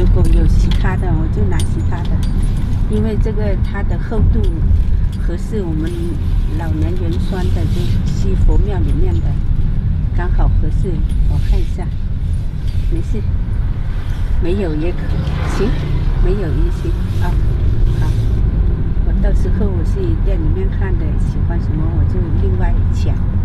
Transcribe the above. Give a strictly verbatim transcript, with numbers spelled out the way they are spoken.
如果有其他的，我就拿其他的，因为这个它的厚度合适我们老年人穿的，就西佛庙里面的，刚好合适。我看一下，没事，没有也可行，没有也行啊。好，我到时候我去店里面看的，喜欢什么我就另外抢。